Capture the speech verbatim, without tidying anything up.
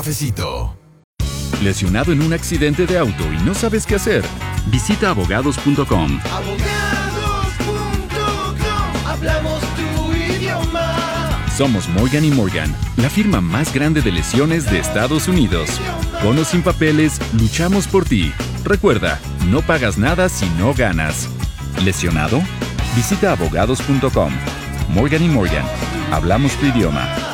cafecito. ¿Lesionado en un accidente de auto y no sabes qué hacer? Visita abogados punto com. abogados punto com. Hablamos tu idioma. Somos Morgan y Morgan, la firma más grande de lesiones de Estados Unidos. Con o sin papeles, luchamos por ti. Recuerda, no pagas nada si no ganas. ¿Lesionado? Visita abogados punto com. Morgan y Morgan, hablamos tu idioma.